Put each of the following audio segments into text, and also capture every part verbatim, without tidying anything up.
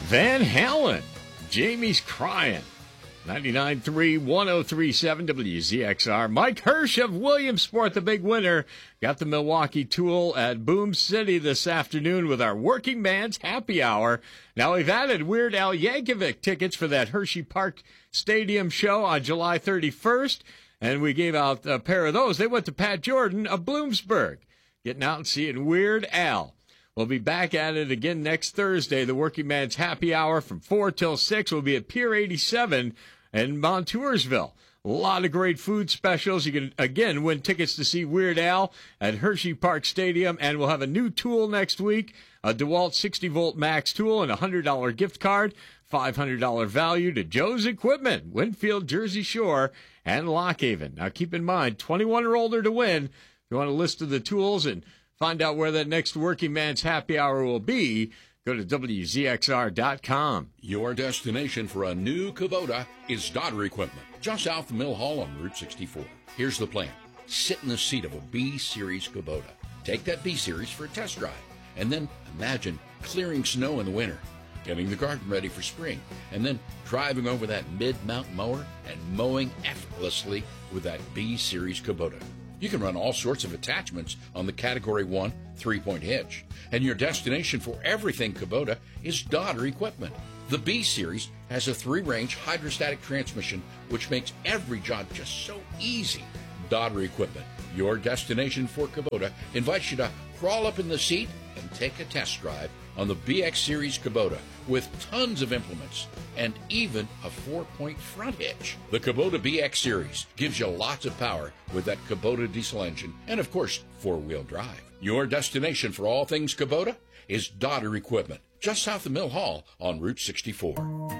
Van Halen. Jamie's Crying. ninety-nine point three, one oh three point seven W Z X R. Mike Hirsch of Williamsport, the big winner, got the Milwaukee Tool at Boom City this afternoon with our Working Man's Happy Hour. Now we've added Weird Al Yankovic tickets for that Hershey Park Stadium show on July thirty-first, and we gave out a pair of those. They went to Pat Jordan of Bloomsburg, getting out and seeing Weird Al. We'll be back at it again next Thursday, the Working Man's Happy Hour from four till six. We'll be at Pier eighty-seven in Montoursville. A lot of great food specials. You can, again, win tickets to see Weird Al at Hershey Park Stadium, and we'll have a new tool next week, a DeWalt sixty volt Max tool and a one hundred dollars gift card, five hundred dollars value to Joe's Equipment, Winfield, Jersey Shore, and Lock Haven. Now, keep in mind, twenty-one or older to win. If you want a list of the tools and find out where that next Working Man's Happy Hour will be, go to W Z X R dot com. Your destination for a new Kubota is Dodder Equipment, just south of Mill Hall on Route sixty-four. Here's the plan. Sit in the seat of a B-Series Kubota. Take that B-Series for a test drive, and then imagine clearing snow in the winter, getting the garden ready for spring, and then driving over that mid-mount mower and mowing effortlessly with that B-Series Kubota. You can run all sorts of attachments on the Category one three-point hitch. And your destination for everything Kubota is Dodder Equipment. The B-Series has a three-range hydrostatic transmission, which makes every job just so easy. Dodder Equipment, your destination for Kubota, invites you to crawl up in the seat and take a test drive on the B X Series Kubota with tons of implements and even a four-point front hitch. The Kubota B X Series gives you lots of power with that Kubota diesel engine and, of course, four-wheel drive. Your destination for all things Kubota is Dodder Equipment, just south of Mill Hall on Route sixty-four.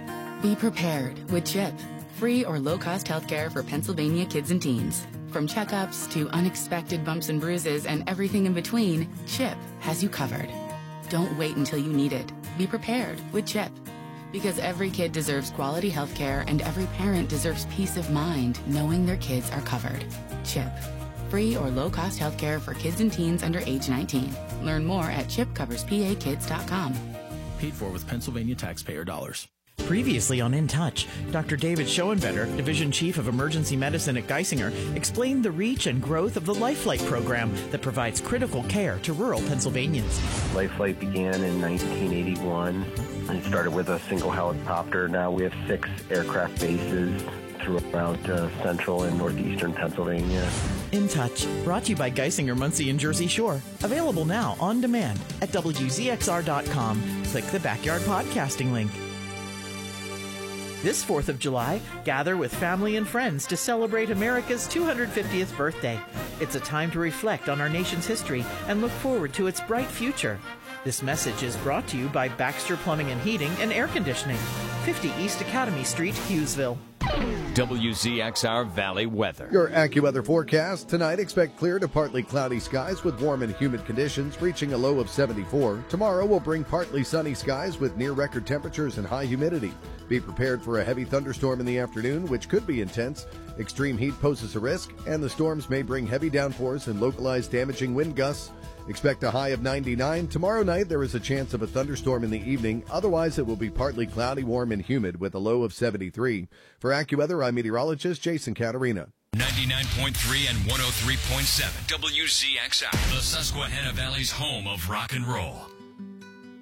Be prepared with CHIP, free or low-cost healthcare for Pennsylvania kids and teens. From checkups to unexpected bumps and bruises and everything in between, CHIP has you covered. Don't wait until you need it. Be prepared with CHIP. Because every kid deserves quality health care and every parent deserves peace of mind knowing their kids are covered. CHIP. Free or low-cost health care for kids and teens under age nineteen. Learn more at chip covers p a kids dot com. Paid for with Pennsylvania taxpayer dollars. Previously on In Touch, Doctor David Schoenvetter, Division Chief of Emergency Medicine at Geisinger, explained the reach and growth of the LifeFlight program that provides critical care to rural Pennsylvanians. LifeFlight began in nineteen eighty-one. It started with a single helicopter. Now we have six aircraft bases throughout uh, central and northeastern Pennsylvania. In Touch, brought to you by Geisinger, Muncie, and Jersey Shore. Available now on demand at W Z X R dot com. Click the Backyard Podcasting link. This fourth of July, gather with family and friends to celebrate America's two hundred fiftieth birthday. It's a time to reflect on our nation's history and look forward to its bright future. This message is brought to you by Baxter Plumbing and Heating and Air Conditioning, fifty East Academy Street, Hughesville. W Z X R Valley weather. Your AccuWeather forecast. Tonight, expect clear to partly cloudy skies with warm and humid conditions, reaching a low of seventy-four. Tomorrow will bring partly sunny skies with near-record temperatures and high humidity. Be prepared for a heavy thunderstorm in the afternoon, which could be intense. Extreme heat poses a risk, and the storms may bring heavy downpours and localized damaging wind gusts. Expect a high of ninety-nine. Tomorrow night, there is a chance of a thunderstorm in the evening. Otherwise, it will be partly cloudy, warm, and humid with a low of seventy-three. For AccuWeather, I'm meteorologist Jason Caterina. ninety-nine point three and one oh three point seven W Z X R, the Susquehanna Valley's home of rock and roll.